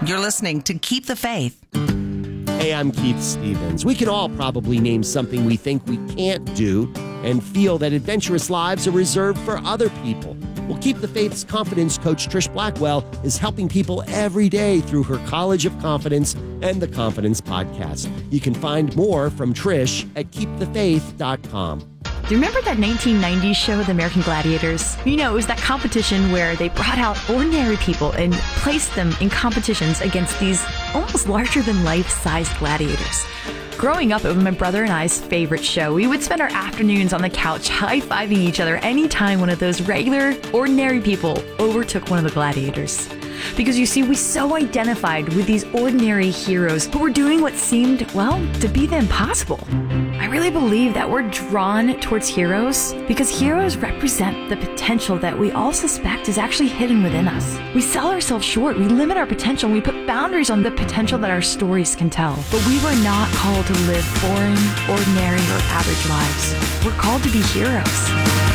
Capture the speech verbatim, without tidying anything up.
You're listening to Keep the Faith. Hey, I'm Keith Stevens. We can all probably name something we think we can't do and feel that adventurous lives are reserved for other people. Well, Keep the Faith's confidence coach, Trish Blackwell, is helping people every day through her College of Confidence and the Confidence Podcast. You can find more from Trish at keep the faith dot com. Do you remember that nineteen nineties show, The American Gladiators? You know, it was that competition where they brought out ordinary people and placed them in competitions against these almost larger-than-life sized gladiators. Growing up, it was my brother and I's favorite show. We would spend our afternoons on the couch high-fiving each other anytime one of those regular, ordinary people overtook one of the gladiators. Because you see, we so identified with these ordinary heroes who were doing what seemed, well, to be the impossible. I really believe that we're drawn towards heroes because heroes represent the potential that we all suspect is actually hidden within us. We sell ourselves short, we limit our potential, we put boundaries on the potential that our stories can tell. But we were not called to live boring, ordinary, or average lives. We're called to be heroes.